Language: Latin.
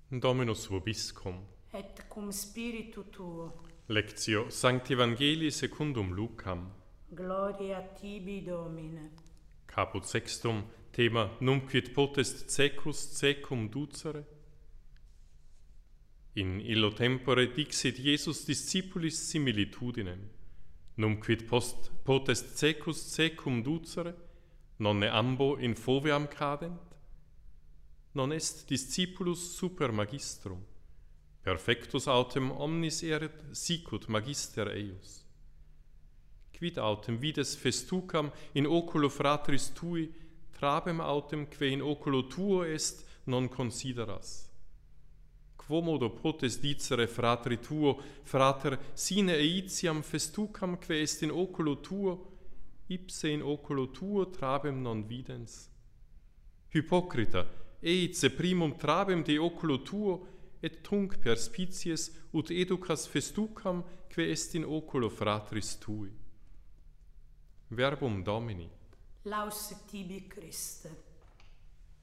Dominus vobiscum. Et cum spiritu tuo. Lectio Sancti Evangelii secundum Lucam. Gloria tibi, Domine. Caput sextum, Thema Numquid potest secus secum ducere. In illo tempore dixit Iesus discipulis similitudinem. Numquid potest secus secum ducere, nonne ambo in foveam cadent? Non est discipulus super magistrum. Perfectus autem omnis erit sicut magister eius. Quid autem vides festucam in oculo fratris tui, trabem autem que in oculo tuo est, non consideras. Quomodo potest dicere fratri tuo, frater, sine eitiam festucam que est in oculo tuo, ipse in oculo tuo trabem non videns. Hypocrita, eice primum trabem de oculo tuo, et tunc perspicies ut educas festucam que est in oculo fratris tui. Verbum Domini. Laus tibi, Christe.